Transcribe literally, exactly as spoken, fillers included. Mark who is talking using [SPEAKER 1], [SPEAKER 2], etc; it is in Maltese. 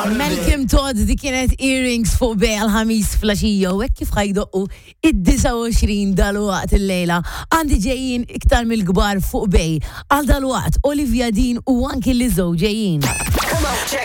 [SPEAKER 1] Malcolm Todd di kienet earrings fuq bej għal-ħamis flaxija u hekk kif ħajdoqqu id-disa u għoxrin dal-waqt il-lejla għandi ġejjin iktar mill-kbar fuq bej għal dal-waqt Olivia Dean u anki Lizzo ġejjin.